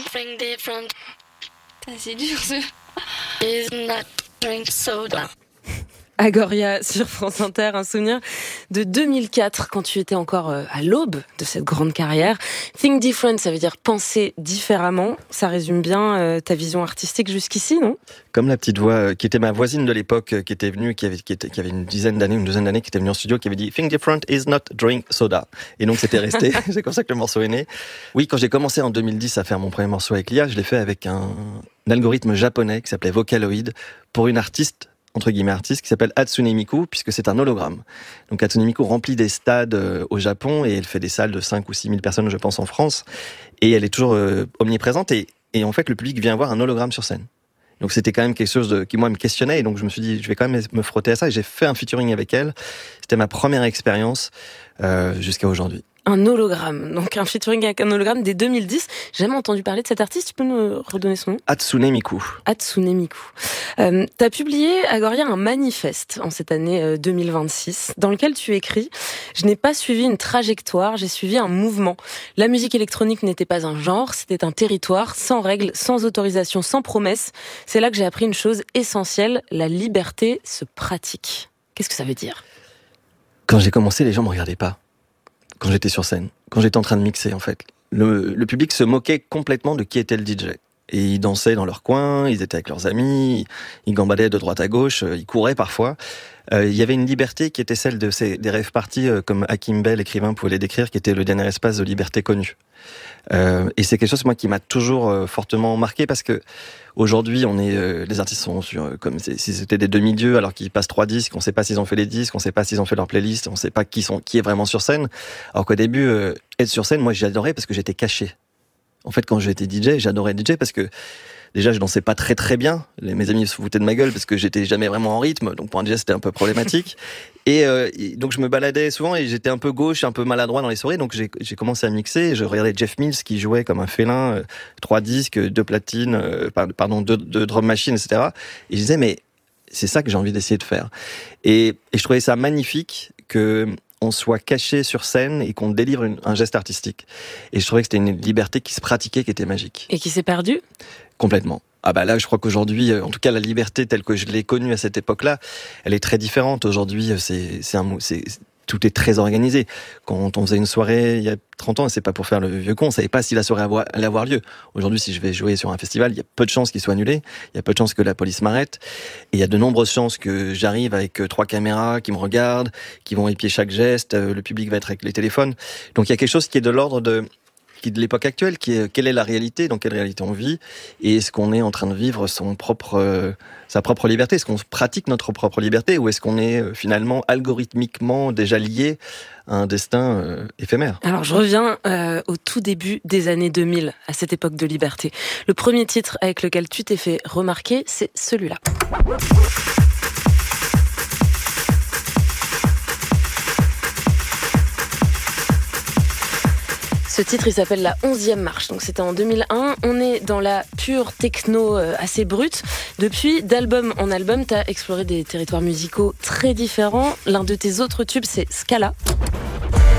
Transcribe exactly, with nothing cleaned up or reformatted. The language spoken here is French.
Think different C'est dur ce. is not drink soda. Agoria sur France Inter, un souvenir de deux mille quatre, quand tu étais encore à l'aube de cette grande carrière. Think different, ça veut dire penser différemment. Ça résume bien euh, ta vision artistique jusqu'ici, non ? Comme la petite voix euh, qui était ma voisine de l'époque, euh, qui était venue, qui avait, qui, était, qui avait une dizaine d'années, une douzaine d'années, qui était venue en studio, qui avait dit « Think different is not drink soda ». Et donc c'était resté, c'est comme ça que le morceau est né. Oui, quand j'ai commencé en deux mille dix à faire mon premier morceau avec l'I A, je l'ai fait avec un, un algorithme japonais qui s'appelait Vocaloid, pour une artiste entre guillemets artiste, qui s'appelle Hatsune Miku, puisque c'est un hologramme. Donc Hatsune Miku remplit des stades euh, au Japon, et elle fait des salles de cinq ou six mille personnes, je pense, en France, et elle est toujours euh, omniprésente, et, et en fait, le public vient voir un hologramme sur scène. Donc c'était quand même quelque chose de, qui, moi, me questionnait, et donc je me suis dit, je vais quand même me frotter à ça, et j'ai fait un featuring avec elle. C'était ma première expérience euh, jusqu'à aujourd'hui. Un hologramme, donc un featuring avec un hologramme dès deux mille dix. J'ai jamais entendu parler de cet artiste, tu peux nous redonner son nom ? Hatsune Miku. Hatsune Miku. Euh, t'as publié, Agoria, un manifeste en cette année euh, deux mille vingt-six, dans lequel tu écris « Je n'ai pas suivi une trajectoire, j'ai suivi un mouvement. La musique électronique n'était pas un genre, c'était un territoire, sans règles, sans autorisation, sans promesses. C'est là que j'ai appris une chose essentielle, la liberté se pratique. » Qu'est-ce que ça veut dire ? Quand j'ai commencé, les gens me regardaient pas. Quand j'étais sur scène, quand j'étais en train de mixer, en fait. Le, le public se moquait complètement de qui était le D J. Et ils dansaient dans leur coin, ils étaient avec leurs amis, ils gambadaient de droite à gauche, ils couraient parfois. Euh, il y avait une liberté qui était celle de ces, des rave parties, euh, comme Hakim Bell, écrivain, pouvait les décrire, qui était le dernier espace de liberté connu. Euh, et c'est quelque chose, moi, qui m'a toujours euh, fortement marqué, parce que aujourd'hui, on est, euh, les artistes sont sur, euh, comme si c'était des demi-dieux, alors qu'ils passent trois disques, on ne sait pas s'ils ont fait les disques, on ne sait pas s'ils ont fait leur playlist, on ne sait pas qui sont, qui est vraiment sur scène. Alors qu'au début, euh, être sur scène, moi, j'adorais parce que j'étais caché. En fait, quand j'étais D J, j'adorais D J parce que déjà, je dansais pas très très bien. Les, mes amis se foutaient de ma gueule parce que j'étais jamais vraiment en rythme. Donc pour un D J, c'était un peu problématique. et, euh, et donc je me baladais souvent et j'étais un peu gauche, un peu maladroit dans les soirées. Donc j'ai, j'ai commencé à mixer. Je regardais Jeff Mills qui jouait comme un félin, euh, trois disques, deux platines, euh, pardon, deux, deux drum machines, et cetera. Et je disais, mais c'est ça que j'ai envie d'essayer de faire. Et, et je trouvais ça magnifique que on soit caché sur scène et qu'on délivre une, un geste artistique. Et je trouvais que c'était une liberté qui se pratiquait, qui était magique. Et qui s'est perdue ? Complètement. Ah bah là, je crois qu'aujourd'hui, en tout cas, la liberté telle que je l'ai connue à cette époque-là, elle est très différente. Aujourd'hui, c'est, c'est un mot, c'est, tout est très organisé. Quand on faisait une soirée il y a trente ans, c'est pas pour faire le vieux con, on savait pas si la soirée allait avoir lieu. Aujourd'hui, si je vais jouer sur un festival, il y a peu de chances qu'il soit annulé, il y a peu de chances que la police m'arrête, et il y a de nombreuses chances que j'arrive avec trois caméras qui me regardent, qui vont épier chaque geste, le public va être avec les téléphones. Donc il y a quelque chose qui est de l'ordre de qui de l'époque actuelle, qui est quelle est la réalité, dans quelle réalité on vit, et est-ce qu'on est en train de vivre son propre, euh, sa propre liberté, est-ce qu'on pratique notre propre liberté, ou est-ce qu'on est euh, finalement algorithmiquement déjà lié à un destin euh, éphémère. Alors je reviens euh, au tout début des années deux mille, à cette époque de liberté. Le premier titre avec lequel tu t'es fait remarquer, c'est celui-là. Ce titre, il s'appelle La onzième marche. Donc c'était en deux mille un. On est dans la pure techno euh, assez brute. Depuis, d'album en album, t'as exploré des territoires musicaux très différents. L'un de tes autres tubes, c'est Scala.